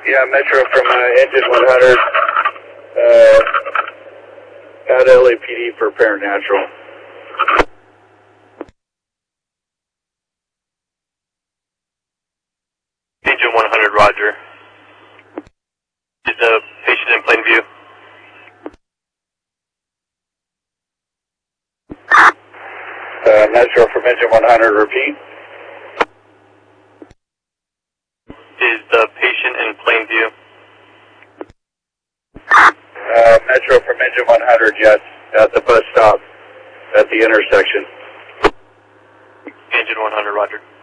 Yeah, Metro from Engine 100 at LAPD for paranatural. Engine 100, roger. Is the patient in plain view? Metro from Engine 100, repeat. Is the patient in plain view? Metro from Engine 100, yes, at the bus stop, at the intersection. Engine 100, roger.